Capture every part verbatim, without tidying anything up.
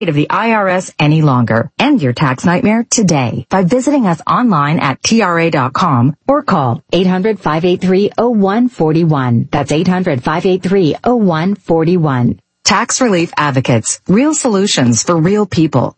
of the I R S any longer. End your tax nightmare today by visiting us online at T R A dot com or call eight hundred, five eight three, oh one four one. That's eight hundred, five eight three, oh one four one. Tax Relief Advocates. Real solutions for real people.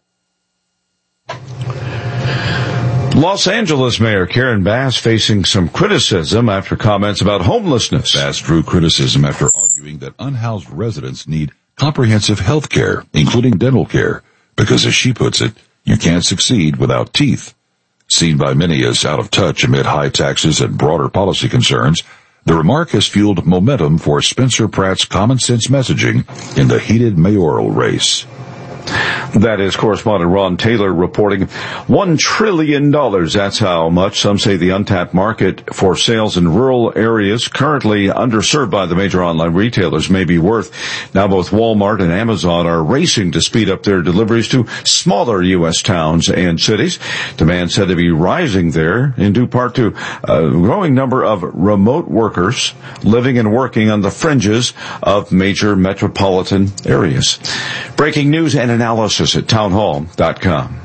Los Angeles Mayor Karen Bass facing some criticism after comments about homelessness. Bass drew criticism after arguing that unhoused residents need comprehensive health care, including dental care, because as she puts it, you can't succeed without teeth. Seen by many as out of touch amid high taxes and broader policy concerns, the remark has fueled momentum for Spencer Pratt's common sense messaging in the heated mayoral race. That is correspondent Ron Taylor reporting one trillion dollars. That's how much some say the untapped market for sales in rural areas currently underserved by the major online retailers may be worth. Now both Walmart and Amazon are racing to speed up their deliveries to smaller U S towns and cities. Demand said to be rising there in due part to a growing number of remote workers living and working on the fringes of major metropolitan areas. Breaking news and analysis at townhall dot com.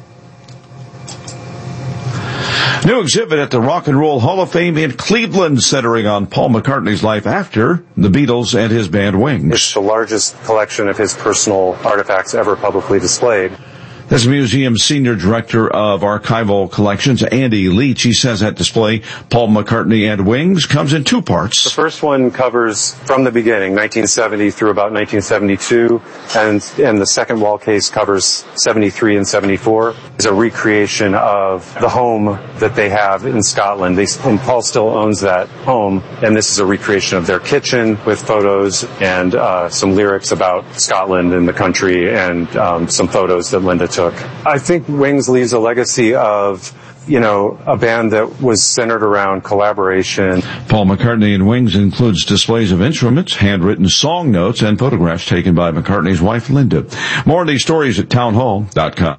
New exhibit at the Rock and Roll Hall of Fame in Cleveland, centering on Paul McCartney's life after the Beatles and his band Wings. It's the largest collection of his personal artifacts ever publicly displayed. As museum's senior director of archival collections, Andy Leach, he says that display, Paul McCartney and Wings, comes in two parts. The first one covers from the beginning, nineteen seventy through about nineteen seventy-two, and, and the second wall case covers seventy-three and seventy-four. It's a recreation of the home that they have in Scotland. They, and Paul still owns that home, and this is a recreation of their kitchen with photos and uh, some lyrics about Scotland and the country, and um, some photos that Linda took. I think Wings leaves a legacy of, you know, a band that was centered around collaboration. Paul McCartney and Wings includes displays of instruments, handwritten song notes, and photographs taken by McCartney's wife, Linda. More of these stories at townhall dot com.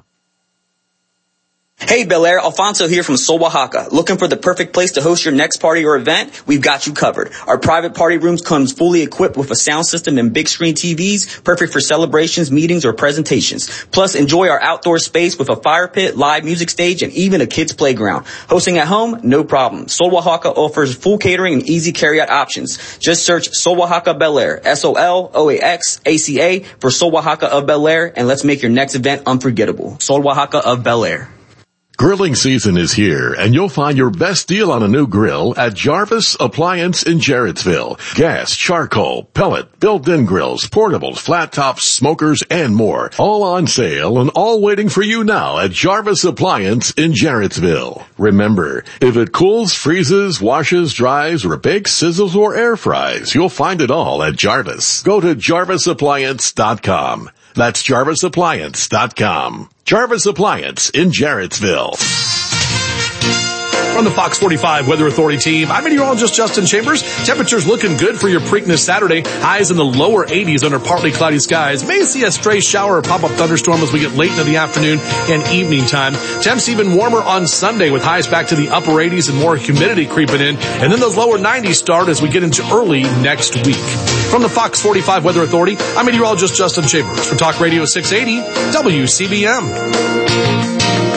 Hey, Bel Air, Alfonso here from Sol Oaxaca. Looking for the perfect place to host your next party or event? We've got you covered. Our private party rooms comes fully equipped with a sound system and big screen T Vs, perfect for celebrations, meetings, or presentations. Plus, enjoy our outdoor space with a fire pit, live music stage, and even a kids' playground. Hosting at home? No problem. Sol Oaxaca offers full catering and easy carry-out options. Just search Sol Oaxaca Bel Air, S O L O A X A C A, for Sol Oaxaca of Bel Air, and let's make your next event unforgettable. Sol Oaxaca of Bel Air. Grilling season is here, and you'll find your best deal on a new grill at Jarvis Appliance in Jarrettsville. Gas, charcoal, pellet, built-in grills, portables, flat tops, smokers, and more. All on sale and all waiting for you now at Jarvis Appliance in Jarrettsville. Remember, if it cools, freezes, washes, dries, or bakes, sizzles, or air fries, you'll find it all at Jarvis. Go to jarvis appliance dot com. That's jarvis appliance dot com. Jarvis Appliance in Jarrettsville. From the Fox forty-five Weather Authority team, I'm meteorologist Justin Chambers. Temperatures looking good for your Preakness Saturday. Highs in the lower eighties under partly cloudy skies. May see a stray shower or pop-up thunderstorm as we get late into the afternoon and evening time. Temps even warmer on Sunday with highs back to the upper eighties and more humidity creeping in. And then those lower nineties start as we get into early next week. From the Fox forty-five Weather Authority, I'm meteorologist Justin Chambers for Talk Radio six eighty W C B M.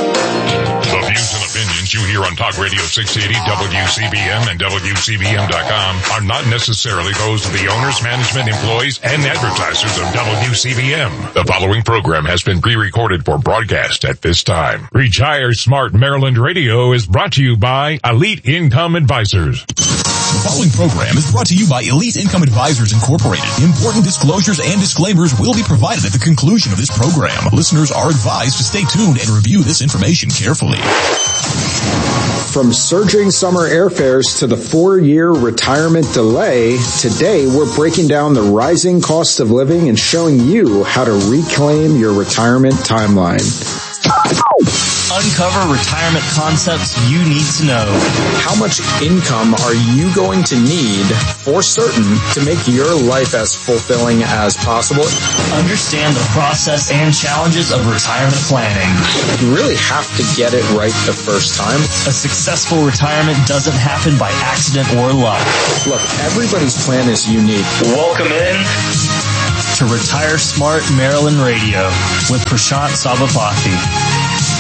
You hear on Talk Radio six eighty W C B M and W C B M dot com are not necessarily those of the owners, management, employees, and advertisers of W C B M. The following program has been pre-recorded for broadcast at this time. Retire Smart Maryland Radio is brought to you by Elite Income Advisors. The following program is brought to you by Elite Income Advisors Incorporated. Important disclosures and disclaimers will be provided at the conclusion of this program. Listeners are advised to stay tuned and review this information carefully. From surging summer airfares to the four-year retirement delay, today we're breaking down the rising cost of living and showing you how to reclaim your retirement timeline. Uncover retirement concepts you need to know. How much income are you going to need for certain to make your life as fulfilling as possible? Understand the process and challenges of retirement planning. You really have to get it right the first time. A successful retirement doesn't happen by accident or luck. Look, everybody's plan is unique. Welcome in to Retire Smart Maryland Radio with Prashant Sabapathy.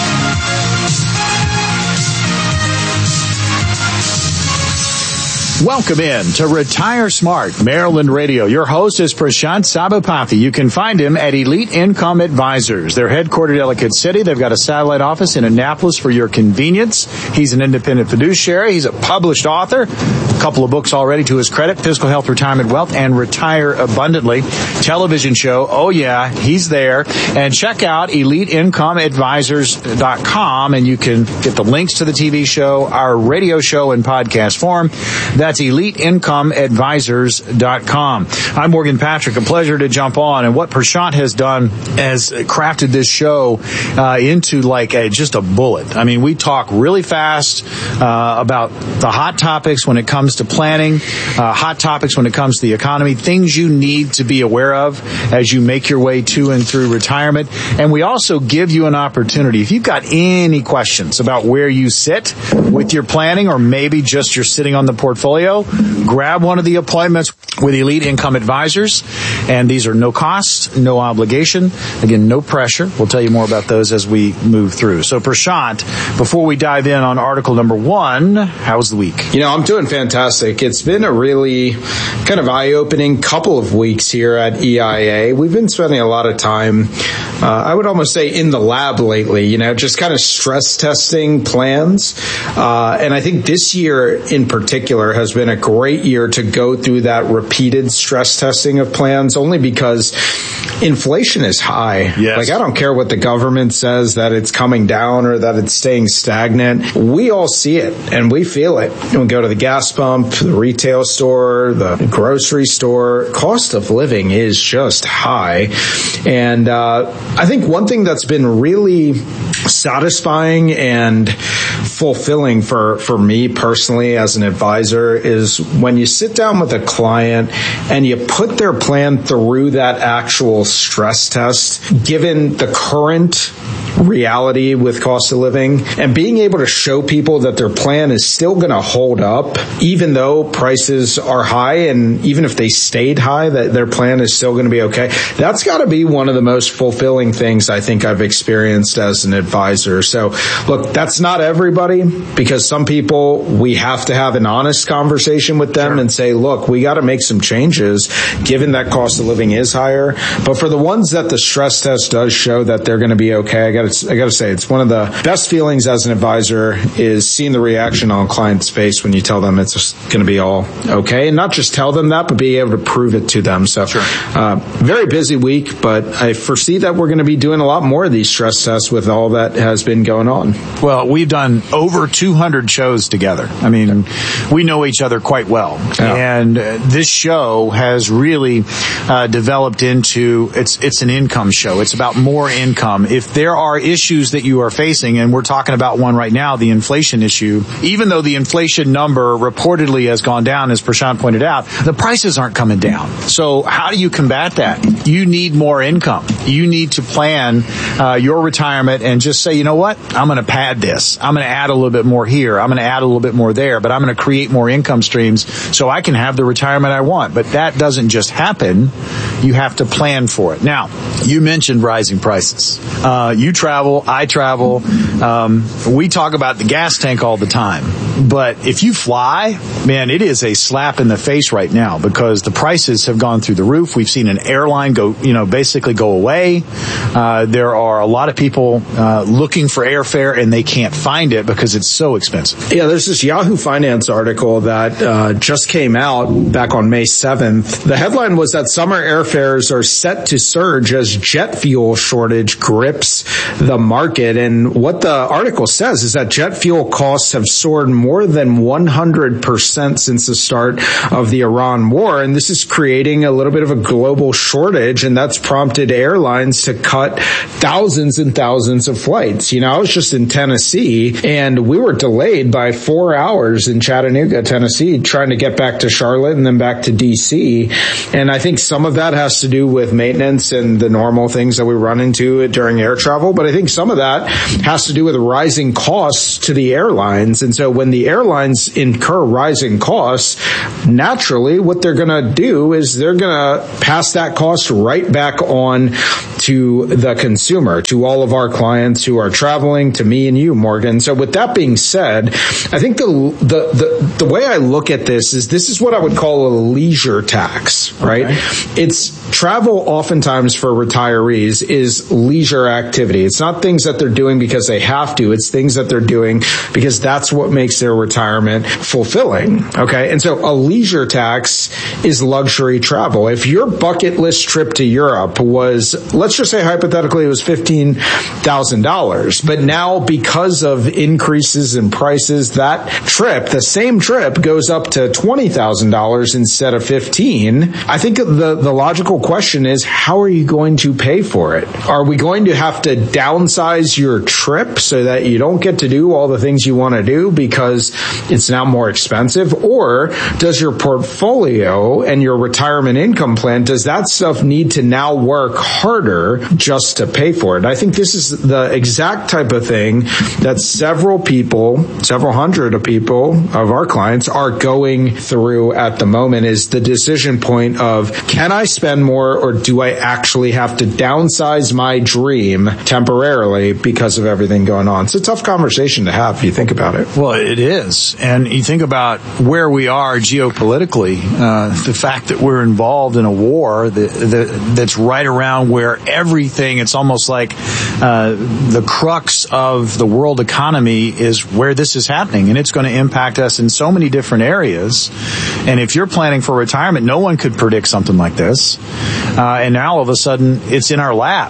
Welcome in to Retire Smart Maryland Radio. Your host is Prashant Sabapathy. You can find him at Elite Income Advisors. They're headquartered in Ellicott City. They've got a satellite office in Annapolis for your convenience. He's an independent fiduciary. He's a published author. A couple of books already to his credit: Fiscal Health, Retirement Wealth, and Retire Abundantly. Television show. Oh yeah, he's there. And check out elite income advisors dot com and you can get the links to the T V show, our radio show in podcast form. That's elite income advisors dot com. I'm Morgan Patrick. A pleasure to jump on. And what Prashant has done has crafted this show uh, into like a, just a bullet. I mean, we talk really fast uh, about the hot topics when it comes to planning, uh, hot topics when it comes to the economy, things you need to be aware of as you make your way to and through retirement. And we also give you an opportunity. If you've got any questions about where you sit with your planning, or maybe just you're sitting on the portfolio, grab one of the appointments with Elite Income Advisors, and these are no cost, no obligation. Again, no pressure. We'll tell you more about those as we move through. So, Prashant, before we dive in on article number one, how's the week? You know, I'm doing fantastic. It's been a really kind of eye-opening couple of weeks here at E I A. We've been spending a lot of time, uh, I would almost say, in the lab lately, you know, just kind of stress testing plans. Uh, and I think this year in particular has been a great year to go through that repeated stress testing of plans, only because inflation is high. Yes. Like, I don't care what the government says, that it's coming down or that it's staying stagnant. We all see it and we feel it. We go to the gas pump, the retail store, the grocery store. Cost of living is just high. And uh, I think one thing that's been really satisfying and fulfilling for, for me personally as an advisor is when you sit down with a client and you put their plan through that actual stress test, given the current reality with cost of living, and being able to show people that their plan is still going to hold up, even though prices are high, and even if they stayed high, that their plan is still going to be okay. That's got to be one of the most fulfilling things I think I've experienced as an advisor. So, look, that's not everybody, because some people, we have to have an honest conversation with them. Sure. And say, look, we got to make some changes given that cost of living is higher. But for the ones that the stress test does show that they're going to be okay, I got to, I got to say, it's one of the best feelings as an advisor is seeing the reaction on a client's face when you tell them it's just going to be all okay. And not just tell them that, but be able to prove it to them. So, sure. uh, very busy week, but I foresee that we're going to be doing a lot more of these stress tests with all that has been going on. Well, we've done over two hundred shows together. I mean, we know each other quite well. Yeah. And uh, this show has really uh, developed into, it's it's an income show. It's about more income. If there are issues that you are facing, and we're talking about one right now, the inflation issue, even though the inflation number reportedly has gone down, as Prashant pointed out, the prices aren't coming down. So how do you combat that? You need more income. You need to plan uh, your retirement and just say, you know what? I'm going to pad this. I'm going to add a little bit more here. I'm going to add a little bit more there, but I'm going to create more income streams so I can have the retirement I want. But that doesn't just happen. You have to plan for it. Now, you mentioned rising prices. Uh, you travel, I travel. Um, we talk about the gas tank all the time. But if you fly, man, it is a slap in the face right now because the prices have gone through the roof. We've seen an airline go, you know, basically go away. Uh, there are a lot of people uh, looking for airfare and they can't find it because it's so expensive. Yeah, there's this Yahoo Finance article that uh, just came out back on May seventh. The headline was that summer airfares are set to surge as jet fuel shortage grips the market. And what the article says is that jet fuel costs have soared more than one hundred percent since the start of the Iran war. And this is creating a little bit of a global shortage, and that's prompted airlines to cut thousands and thousands of flights. You know, I was just in Tennessee, and we were delayed by four hours in Chattanooga, Tennessee, trying to get back to Charlotte and then back to D C. And I think some of that has to do with maintenance and the normal things that we run into during air travel. But I think some of that has to do with rising costs to the airlines. And so when the the airlines incur rising costs, naturally what they're going to do is they're going to pass that cost right back on to the consumer, to all of our clients who are traveling, to me and you, Morgan. So with that being said, I think the the the, the way I look at this is this is what I would call a leisure tax, right? Okay. It's travel oftentimes for retirees is leisure activity. It's not things that they're doing because they have to. It's things that they're doing because that's what makes their retirement fulfilling. Okay. And so a leisure tax is luxury travel. If your bucket list trip to Europe was, let's just say hypothetically it was fifteen thousand dollars, but now because of increases in prices, that trip, the same trip goes up to twenty thousand dollars instead of fifteen. I think the, the logical question is, how are you going to pay for it? Are we going to have to downsize your trip so that you don't get to do all the things you want to do because it's now more expensive? Or does your portfolio and your retirement income plan, does that stuff need to now work harder just to pay for it? I think this is the exact type of thing that several people, several hundred of people of our clients are going through at the moment, is the decision point of, can I spend more or do I actually have to downsize my dream temporarily because of everything going on? It's a tough conversation to have if you think about it. Well, it is. And you think about where we are geopolitically, uh, the fact that we're involved in a war that, that, that's right around where everything, it's almost like uh, the crux of the world economy is where this is happening, and it's going to impact us in so many different areas. And if you're planning for retirement, no one could predict something like this. Uh, and now all of a sudden it's in our lap.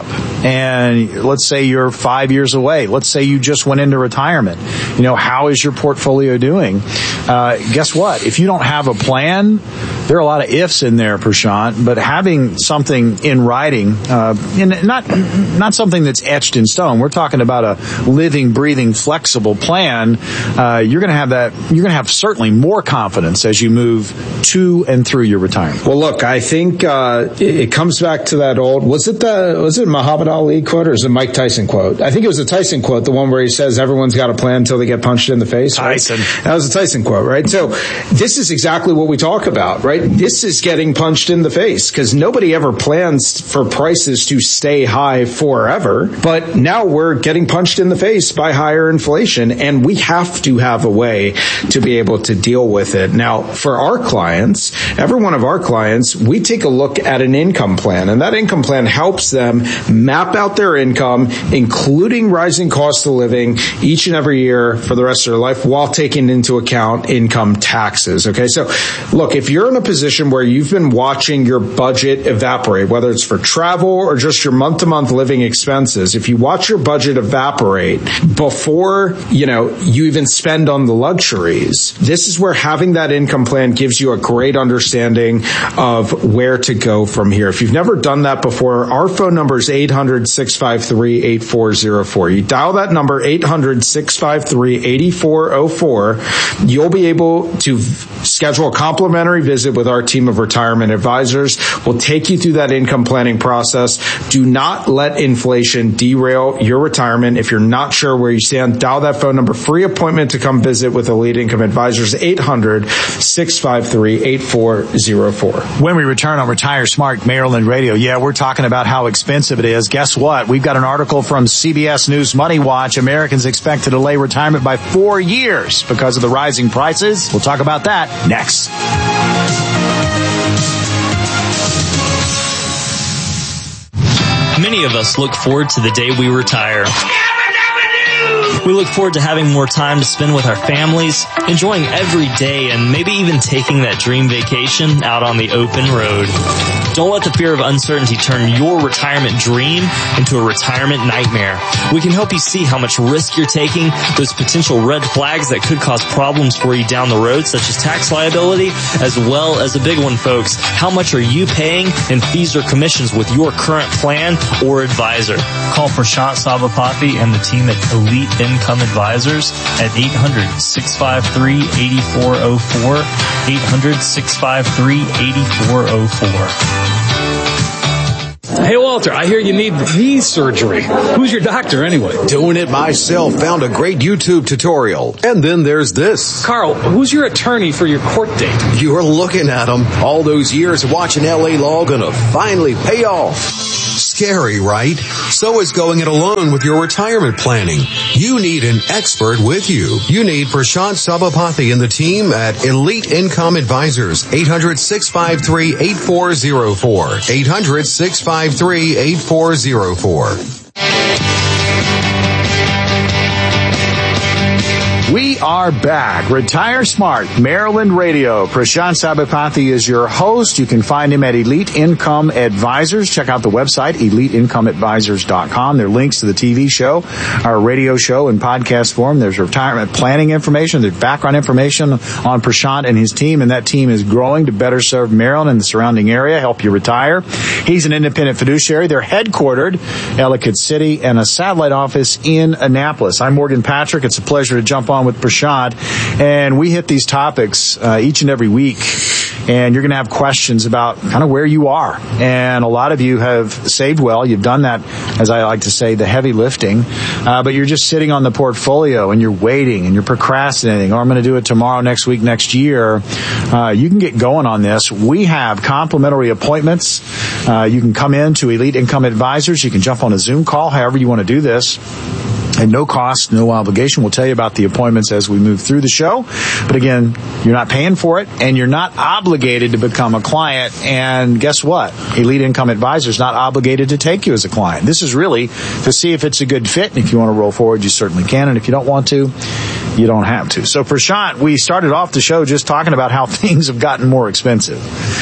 And let's say you're five years away. Let's say you just went into retirement. You know, how is your portfolio doing? Uh, guess what? If you don't have a plan, there are a lot of ifs in there, Prashant, but having something in writing, uh, and not, not something that's etched in stone. We're talking about a living, breathing, flexible plan. Uh, you're going to have that, you're going to have certainly more confidence as you move to and through your retirement. Well, look, I think, uh, it, it comes back to that old, was it the, was it Muhammad Ali quote or is it Mike Tyson quote? I think it was a Tyson quote, the one where he says everyone's got a plan until they get punched in the face. Tyson. Right? That was a Tyson quote, right? So this is exactly what we talk about, right? This is getting punched in the face because nobody ever plans for prices to stay high forever. But now we're getting punched in the face by higher inflation, and we have to have a way to be able to deal with it. Now, for our clients, every one of our clients, we take a look at an income plan, and that income plan helps them map out their income, including rising cost of living each and every year for the rest of their life while taking into account income taxes. Okay. So look, if you're in a position where you've been watching your budget evaporate, whether it's for travel or just your month to month living expenses, if you watch your budget evaporate before, you know, you even spend on the luxuries, this is where having that income plan gives you a great understanding of where to go from here. If you've never done that before, our phone number is eight hundred, six five three, eight four zero four. You dial that number, eight hundred, six five three, eight four zero four. You'll be able to schedule a complimentary visit with our team of retirement advisors. We'll take you through that income planning process. Do not let inflation derail your retirement. If you're not sure where you stand, dial that phone number. Free appointment to come visit with Elite Income Advisors, eight hundred, six five three, eight four zero four. When we return on Retire Smart Maryland Radio, yeah, we're talking about how expensive it is. Guess what? We've got an article from C B S News Money Watch. Americans expect to delay retirement by four years because of the rising prices. We'll talk about that next. Many of us look forward to the day we retire. We look forward to having more time to spend with our families, enjoying every day, and maybe even taking that dream vacation out on the open road. Don't let the fear of uncertainty turn your retirement dream into a retirement nightmare. We can help you see how much risk you're taking, those potential red flags that could cause problems for you down the road, such as tax liability, as well as a big one, folks. How much are you paying in fees or commissions with your current plan or advisor? Call Prashant Sabapathy and the team at Elite Income Advisors at eight hundred, six five three, eight four zero four, eight hundred, six five three, eight four zero four. Hey, Walter, I hear you need knee surgery. Who's your doctor, anyway? Doing it myself. Found a great YouTube tutorial. And then there's this. Carl, who's your attorney for your court date? You're looking at him. All those years watching L A Law gonna finally pay off. Scary, right? So is going it alone with your retirement planning. You need an expert with you. You need Prashant Sabapathy and the team at Elite Income Advisors. eight hundred, six five three, eight four zero four. eight hundred, six five three, eight four zero four. We are back. Retire Smart, Maryland Radio. Prashant Sabapathy is your host. You can find him at Elite Income Advisors. Check out the website, elite income advisors dot com. There are links to the T V show, our radio show in podcast form. There's retirement planning information. There's background information on Prashant and his team, and that team is growing to better serve Maryland and the surrounding area, help you retire. He's an independent fiduciary. They're headquartered Ellicott City and a satellite office in Annapolis. I'm Morgan Patrick. It's a pleasure to jump on with Prashant, and we hit these topics uh, each and every week, and you're going to have questions about kind of where you are. And a lot of you have saved well. You've done that, as I like to say, the heavy lifting, uh, but you're just sitting on the portfolio and you're waiting and you're procrastinating. Oh, I'm going to do it tomorrow, next week, next year. Uh, you can get going on this. We have complimentary appointments. Uh, you can come in to Elite Income Advisors. You can jump on a Zoom call, however you want to do this. At no cost, no obligation. We'll tell you about the appointments as we move through the show. But again, you're not paying for it, and you're not obligated to become a client. And guess what? Elite Income Advisor is not obligated to take you as a client. This is really to see if it's a good fit. And if you want to roll forward, you certainly can. And if you don't want to, you don't have to. So Prashant, we started off the show just talking about how things have gotten more expensive.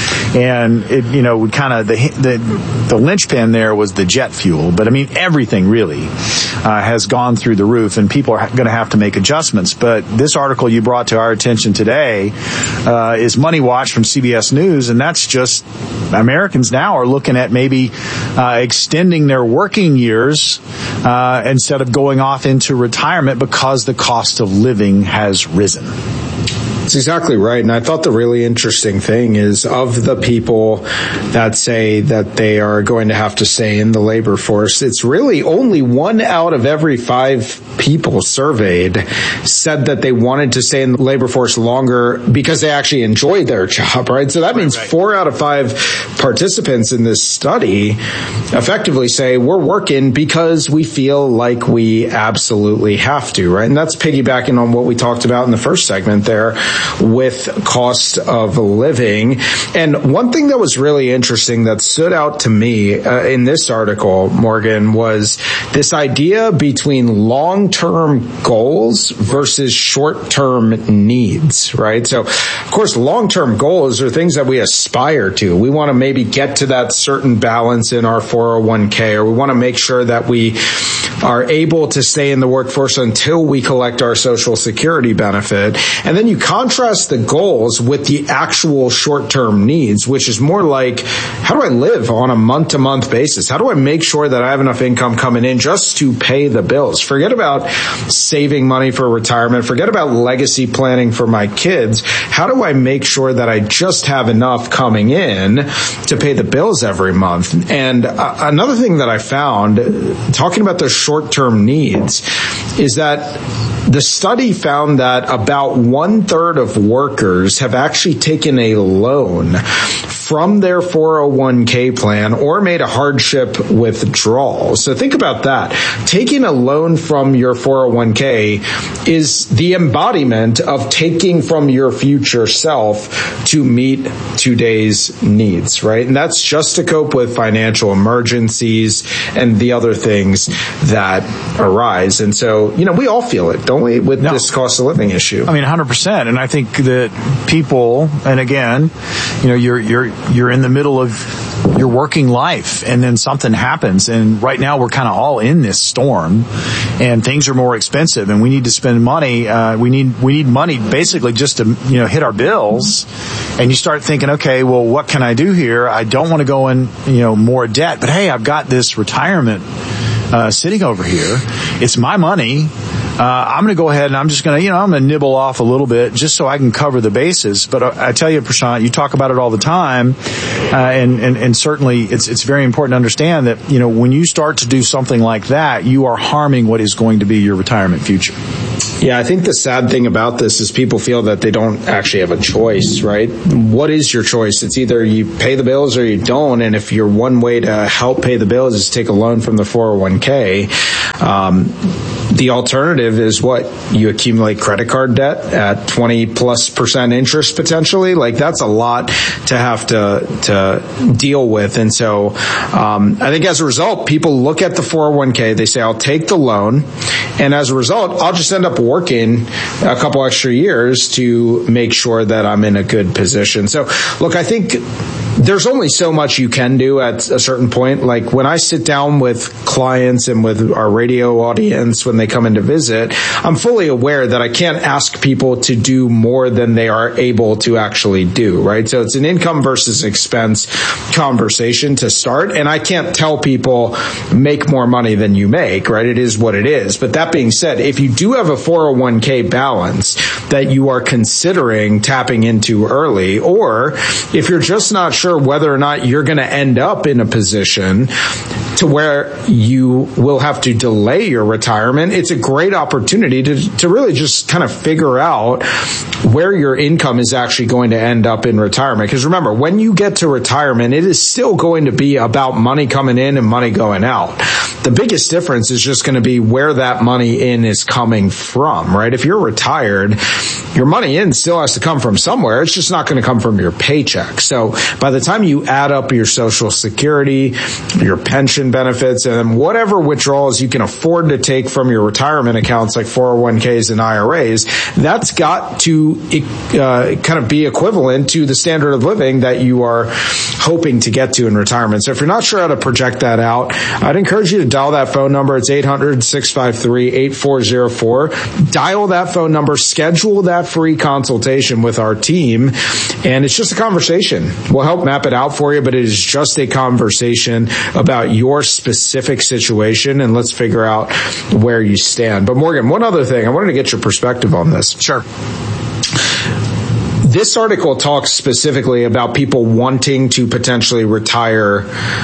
And it, you know, kind of the, the, the linchpin there was the jet fuel. But I mean, everything really uh, has gone through the roof, and people are going to have to make adjustments. But this article you brought to our attention today uh, is Money Watch from C B S News, and that's just Americans now are looking at maybe uh, extending their working years uh, instead of going off into retirement because the cost of living has risen. That's exactly right. And I thought the really interesting thing is, of the people that say that they are going to have to stay in the labor force, it's really only one out of every five people surveyed said that they wanted to stay in the labor force longer because they actually enjoy their job, right? So that means right, right. four out of five participants in this study effectively say we're working because we feel like we absolutely have to, right? And that's piggybacking on what we talked about in the first segment there with cost of living. And one thing that was really interesting that stood out to me uh, in this article, Morgan, was this idea between long-term goals versus short-term needs, right? So, of course, long-term goals are things that we aspire to. We want to maybe get to that certain balance in our four oh one k, or we want to make sure that we are able to stay in the workforce until we collect our Social Security benefit. And then you contrast the goals with the actual short-term needs, which is more like, how do I live on a month-to-month basis? How do I make sure that I have enough income coming in just to pay the bills? Forget about saving money for retirement. Forget about legacy planning for my kids. How do I make sure that I just have enough coming in to pay the bills every month? And uh, another thing that I found, talking about the short-term needs, is that the study found that about one-third of workers have actually taken a loan from their four oh one k plan or made a hardship withdrawal. So think about that. Taking a loan from your four oh one k is the embodiment of taking from your future self to meet today's needs, right? And that's just to cope with financial emergencies and the other things that arise. And so, you know, we all feel it, don't we, with no. this cost of living issue? I mean, one hundred percent. And I think that people, and again, you know, you're, you're, you're in the middle of your working life, and then something happens, and right now we're kind of all in this storm, and things are more expensive, and we need to spend money. Uh, we need we need money basically just to, you know, hit our bills. And you start thinking, okay, well, what can I do here? I don't want to go in, you know, more debt, but hey, I've got this retirement uh, sitting over here. It's my money. uh, I'm going to go ahead and I'm just going to, you know, I'm going to nibble off a little bit just so I can cover the bases. But I, I tell you, Prashant, you talk about it all the time, uh, and, and and certainly it's it's very important to understand that, you know, when you start to do something like that, you are harming what is going to be your retirement future. Yeah, I think the sad thing about this is people feel that they don't actually have a choice, right? What is your choice? It's either you pay the bills or you don't. And if your one way to help pay the bills is take a loan from the four oh one k, um, the alternative is what? You accumulate credit card debt at twenty plus percent interest potentially. Like, that's a lot to have to to deal with. And so um, I think as a result, people look at the four oh one k, they say, I'll take the loan. And as a result, I'll just end up working a couple extra years to make sure that I'm in a good position. So, look, I think there's only so much you can do at a certain point. Like, when I sit down with clients and with our radio audience when they come in to visit, I'm fully aware that I can't ask people to do more than they are able to actually do, right? So it's an income versus expense conversation to start. And I can't tell people make more money than you make, right? It is what it is. But that being said, if you do have a four oh one k balance that you are considering tapping into early, or if you're just not sure sure whether or not you're going to end up in a position to where you will have to delay your retirement, it's a great opportunity to, to really just kind of figure out where your income is actually going to end up in retirement. Because remember, when you get to retirement, it is still going to be about money coming in and money going out. The biggest difference is just going to be where that money in is coming from, right? If you're retired, your money in still has to come from somewhere. It's just not going to come from your paycheck. So by the time you add up your Social Security, your pension benefits, and whatever withdrawals you can afford to take from your retirement accounts like four oh one k's and I R As, that's got to uh, kind of be equivalent to the standard of living that you are hoping to get to in retirement. So if you're not sure how to project that out, I'd encourage you to dial that phone number. It's eight hundred, six five three, eight four zero four. Dial that phone number, schedule that free consultation with our team, and it's just a conversation. We'll help map it out for you, but it is just a conversation about your specific situation, and let's figure out where you stand. But Morgan, one other thing, I wanted to get your perspective on this. Sure. This article talks specifically about people wanting to potentially retire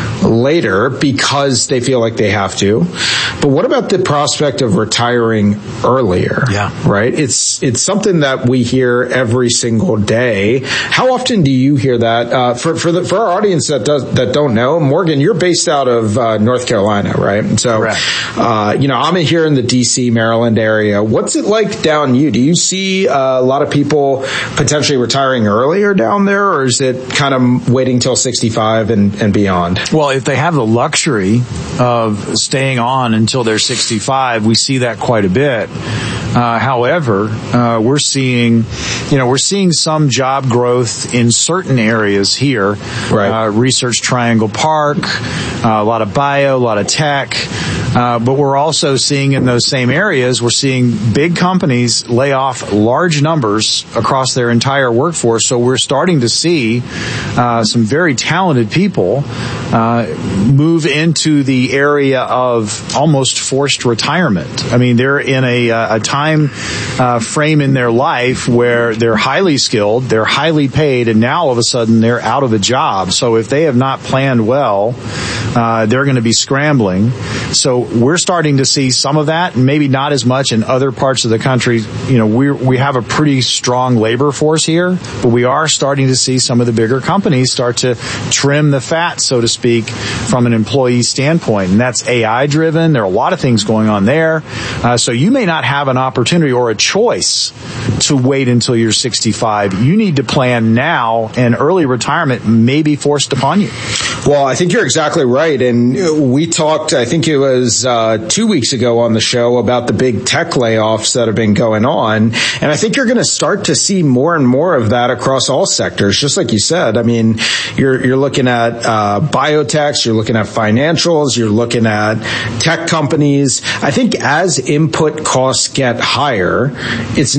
later because they feel like they have to. But what about the prospect of retiring earlier? Yeah. Right? It's it's something that we hear every single day. How often do you hear that? Uh, for for the for our audience that does that don't know, Morgan, you're based out of uh, North Carolina, right? So, uh, you know, I'm in here in the D C, Maryland area. What's it like down you? Do you see uh, a lot of people potentially retiring earlier down there, or is it kind of waiting till sixty-five and, and beyond? Well, if they have the luxury of staying on until they're sixty-five, we see that quite a bit. Uh, however, uh, we're seeing, you know, we're seeing some job growth in certain areas here. Right. Uh, Research Triangle Park, uh, a lot of bio, a lot of tech. Uh, but we're also seeing in those same areas, we're seeing big companies lay off large numbers across their entire workforce. So we're starting to see uh, some very talented people uh, move into the area of almost forced retirement. I mean, they're in a, a time uh, frame in their life where they're highly skilled, they're highly paid, and now all of a sudden they're out of a job. So if they have not planned well, uh, they're going to be scrambling. So we're starting to see some of that, and maybe not as much in other parts of the country. You know, we we have a pretty strong labor force here, but we are starting to see some of the bigger companies start to trim the fat, so to speak, from an employee standpoint. And that's A I driven. There are a lot of things going on there. Uh, so you may not have an opportunity or a choice to wait until you're sixty-five. You need to plan now, and early retirement may be forced upon you. Well, I think you're exactly right. And we talked, I think it was uh, two weeks ago on the show about the big tech layoffs that have been going on. And I think you're going to start to see more and more of that across all sectors, just like you said. I mean, you're you're looking at uh, biotechs, you're looking at financials, you're looking at tech companies. I think as input costs get higher, it's natural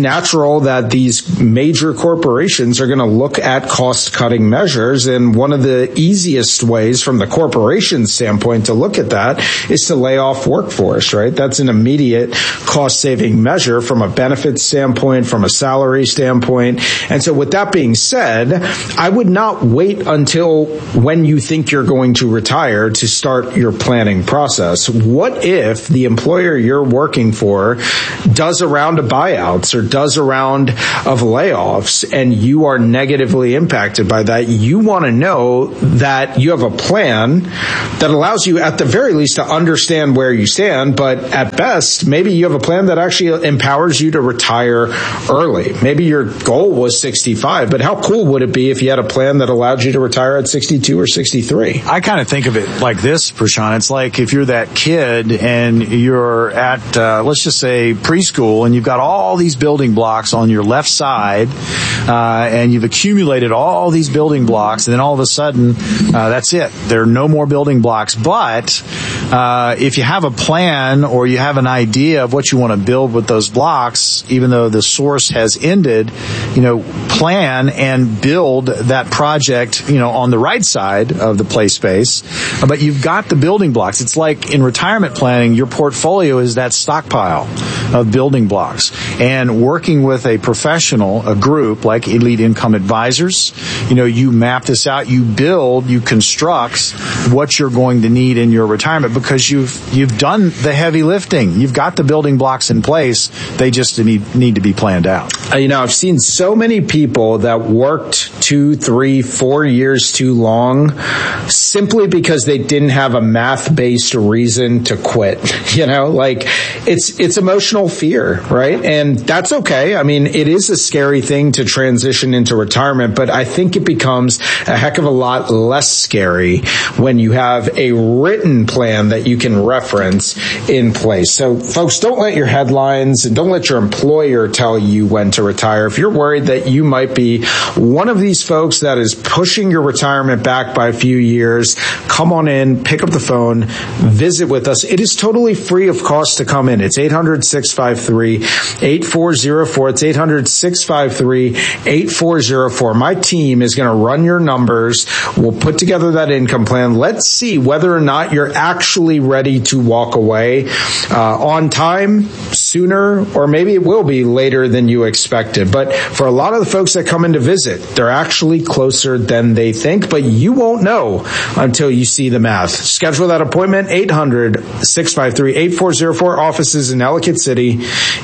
well that these major corporations are going to look at cost-cutting measures, and one of the easiest ways from the corporation standpoint to look at that is to lay off workforce, right? That's an immediate cost-saving measure from a benefits standpoint, from a salary standpoint. And so with that being said, I would not wait until when you think you're going to retire to start your planning process. What if the employer you're working for does a round of buyouts or does a round of layoffs and you are negatively impacted by that? You want to know that you have a plan that allows you at the very least to understand where you stand, but at best, maybe you have a plan that actually empowers you to retire early. Maybe your goal was sixty-five, but how cool would it be if you had a plan that allowed you to retire at sixty-two or sixty-three? I kind of think of it like this, Prashant. It's like if you're that kid and you're at, uh, let's just say preschool, and you've got all these building blocks on your left side, uh, and you've accumulated all these building blocks, and then all of a sudden, uh, that's it. There are no more building blocks. But uh, if you have a plan or you have an idea of what you want to build with those blocks, even though the source has ended, you know, plan and build that project, you know, on the right side of the play space. But you've got the building blocks. It's like in retirement planning, your portfolio is that stockpile of building blocks. And working with a professional, a group like Elite Income Advisors, you know, you map this out, you build, you construct what you're going to need in your retirement because you've you've done the heavy lifting. You've got the building blocks in place. They just need, need to be planned out. Uh, you know, I've seen so many people that worked two, three, four years too long simply because they didn't have a math-based reason to quit. You know, like it's it's emotional fear, right? And that's okay. I mean, it is a scary thing to transition into retirement, but I think it becomes a heck of a lot less scary when you have a written plan that you can reference in place. So folks, don't let your headlines and don't let your employer tell you when to retire. If you're worried that you might be one of these folks that is pushing your retirement back by a few years, come on in, pick up the phone, visit with us. It is totally free of cost to come in. It's eight hundred, six five three, eight four zero four. It's eight hundred, six five three, eight four zero four. My team is going to run your numbers. We'll put together that income plan. Let's see whether or not you're actually ready to walk away uh, on time, sooner, or maybe it will be later than you expected. But for a lot of the folks that come in to visit, they're actually closer than they think, but you won't know until you see the math. Schedule that appointment, eight hundred, six five three, eight four zero four. Offices in Ellicott City,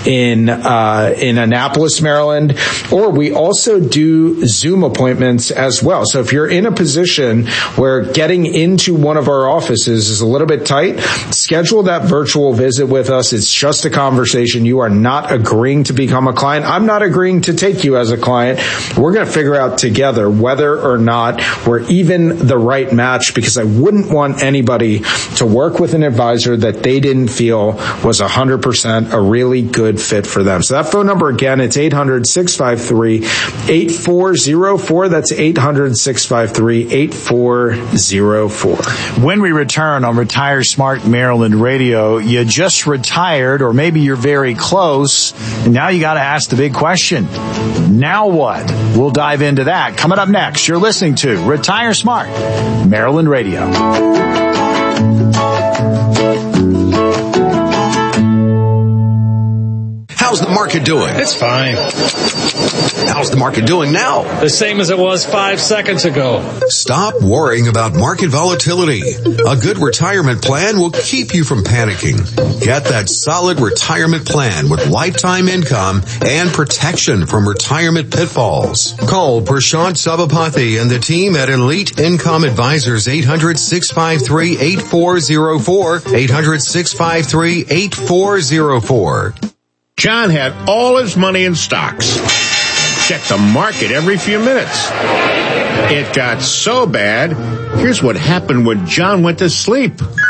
in uh, in Annapolis, Maryland, or we also do Zoom appointments as well. So if you're in a position where getting into one of our offices is a little bit tight, schedule that virtual visit with us. It's just a conversation. You are not agreeing to become a client. I'm not agreeing to take you as a client. We're going to figure out together whether or not we're even the right match, because I wouldn't want anybody to work with an advisor that they didn't feel was one hundred percent a really good fit for them. So that phone number again, it's eight hundred, six five three, eight four zero four. That's eight hundred, six five three, eight four zero four. When we return on Retire Smart Maryland Radio, you just retired, or maybe you're very close, and now you got to ask the big question. Now what? We'll dive into that. Coming up next, you're listening to Retire Smart Maryland Radio. How's the market doing? It's fine. How's the market doing now? The same as it was five seconds ago. Stop worrying about market volatility. A good retirement plan will keep you from panicking. Get that solid retirement plan with lifetime income and protection from retirement pitfalls. Call Prashant Sabapathy and the team at Elite Income Advisors, eight hundred, six five three, eight four zero four, eight hundred, six five three, eight four zero four. John had all his money in stocks. Checked the market every few minutes. It got so bad, here's what happened when John went to sleep.